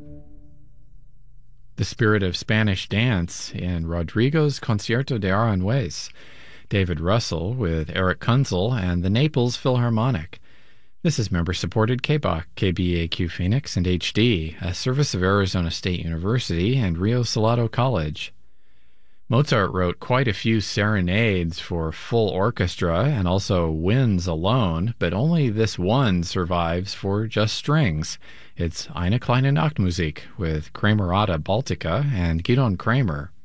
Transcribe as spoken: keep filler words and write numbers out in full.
The Spirit of Spanish Dance in Rodrigo's Concierto de Aranjuez, David Russell with Eric Kunzel and the Naples Philharmonic. This is member-supported K B A Q, K B A Q Phoenix and H D, a service of Arizona State University and Rio Salado College. Mozart wrote quite a few serenades for full orchestra and also winds alone, but only this one survives for just strings. It's Eine kleine Nachtmusik with Kramerata Baltica and Gidon Kramer.